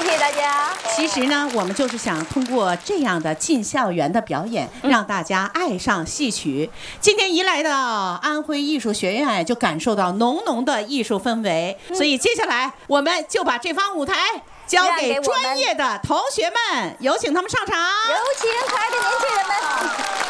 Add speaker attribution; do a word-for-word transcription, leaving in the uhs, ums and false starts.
Speaker 1: 谢大家。
Speaker 2: 其实呢，我们就是想通过这样的进校园的表演，让大家爱上戏曲。今天一来到安徽艺术学院，就感受到浓浓的艺术氛围。所以接下来我们就把这方舞台交给专业的同学们，有请他们上场。
Speaker 1: 有请可爱的年轻人们。